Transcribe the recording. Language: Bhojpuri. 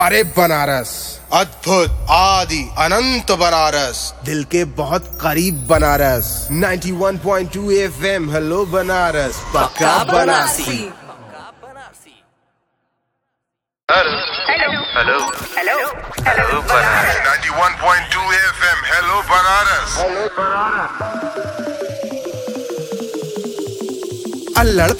अरे बनारस, अद्भुत आदि अनंत बनारस, दिल के बहुत करीब बनारस। 91.2 FM, हेलो बनारस, पक्का Banarasi. Hello hello hello hello Banaras. 91.2 FM, hello Banaras. अल्लड़